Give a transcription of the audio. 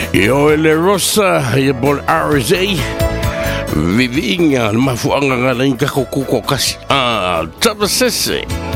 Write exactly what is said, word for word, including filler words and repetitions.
Yo ele rosa ia bol R Z Vivinga mafuanga ngalain ka kukuko kasi ah tabasese